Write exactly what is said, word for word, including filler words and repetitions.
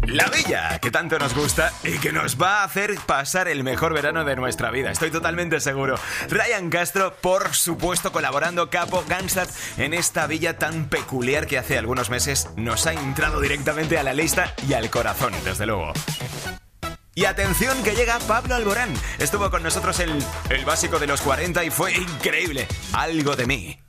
La villa, que tanto nos gusta y que nos va a hacer pasar el mejor verano de nuestra vida, estoy totalmente seguro. Ryan Castro, por supuesto, colaborando capo Gangstat en esta villa tan peculiar que hace algunos meses nos ha entrado directamente a la lista y al corazón, desde luego. Y atención que llega Pablo Alborán. Estuvo con nosotros el, el básico de los cuarenta y fue increíble. Algo de mí.